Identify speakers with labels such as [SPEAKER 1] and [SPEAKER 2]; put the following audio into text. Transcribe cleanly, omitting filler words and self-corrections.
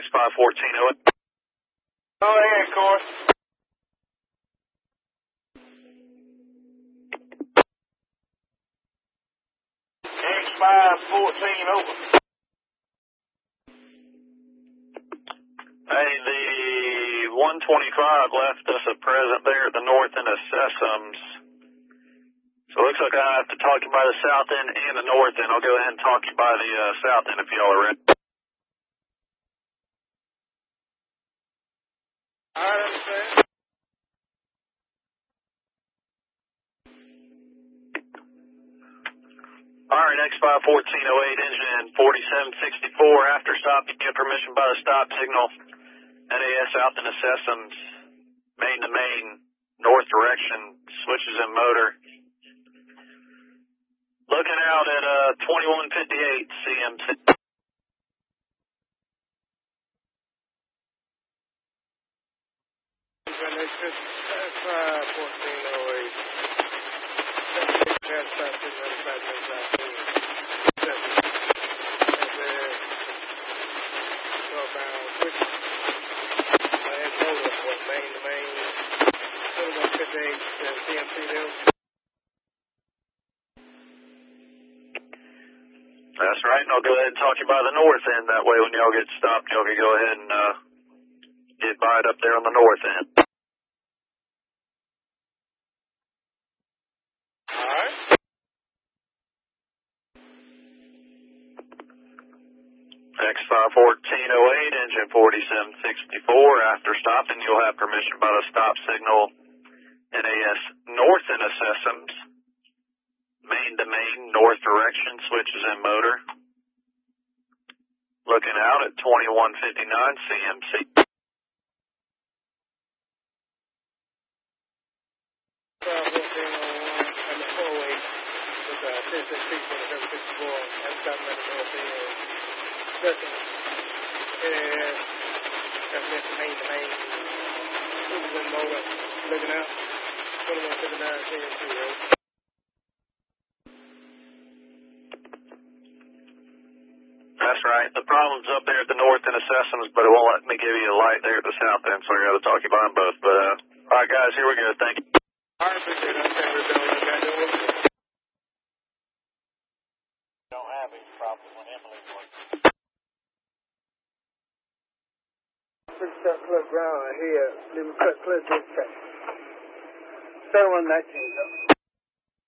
[SPEAKER 1] X51408.
[SPEAKER 2] Oh, yeah, of course. X514 over.
[SPEAKER 1] Hey, the 125 left us a present there at the north end of Sessoms. So it looks like I have to talk you by the south end and the north end. I'll go ahead and talk you by the south end if y'all are ready.
[SPEAKER 2] I understand.
[SPEAKER 1] Alright, X51408, engine 4764. After stop, you get permission by the stop signal. NAS south into Sessoms, main to main, north direction, switches in motor. Looking out at 2158 CMC. That's right, and I'll go ahead and talk you by the north end. That way when y'all get stopped, y'all can go ahead and get by it up there on the north end.
[SPEAKER 2] Alright.
[SPEAKER 1] X51408, engine 4764. After stopping, you'll have permission by the stop signal. NAS north into Sessoms, main to main, north direction, switches in motor. Looking out at 2159 CMC.
[SPEAKER 2] Looking out, 2159 CMC, right?
[SPEAKER 1] That's right. The problem's up there at the north end of Sessoms, but it won't let me give you a light there at the south end, so I got to talk you by them both. But, all right, guys, here we go. Thank you.
[SPEAKER 2] I appreciate it. Don't have any problem when Emily works. Pretty tough club ground here. Let me cut club this track. 7119.